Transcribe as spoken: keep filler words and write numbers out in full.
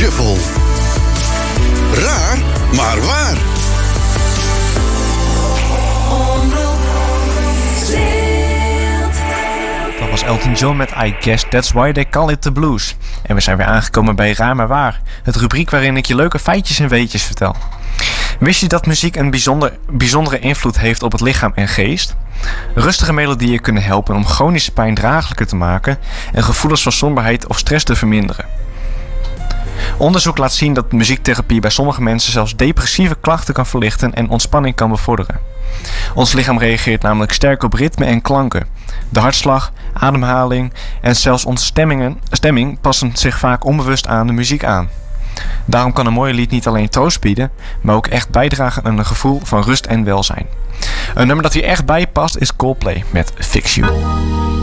sfeervol. Raar, maar waar. Dat was Elton John met I Guess That's Why They Call It The Blues. En we zijn weer aangekomen bij Raar maar Waar. Het rubriek waarin ik je leuke feitjes en weetjes vertel. Wist je dat muziek een bijzonder, bijzondere invloed heeft op het lichaam en geest? Rustige melodieën kunnen helpen om chronische pijn draaglijker te maken en gevoelens van somberheid of stress te verminderen. Onderzoek laat zien dat muziektherapie bij sommige mensen zelfs depressieve klachten kan verlichten en ontspanning kan bevorderen. Ons lichaam reageert namelijk sterk op ritme en klanken. De hartslag, ademhaling en zelfs onze stemmingen, stemming passen zich vaak onbewust aan de muziek aan. Daarom kan een mooi lied niet alleen troost bieden, maar ook echt bijdragen aan een gevoel van rust en welzijn. Een nummer dat hier echt bij past is Coldplay met Fix You.